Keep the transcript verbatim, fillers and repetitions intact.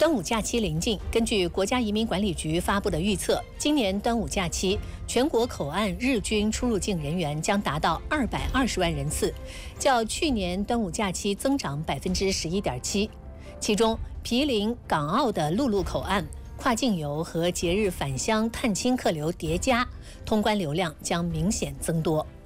端午假期临近，根据国家移民管理局发布的预测，今年端午假期全国口岸日均出入境人员将达到二百二十万人次，较去年端午假期增长百分之十一点七。其中，毗邻港澳的陆路口岸、跨境游和节日返乡探亲客流叠加，通关流量将明显增多。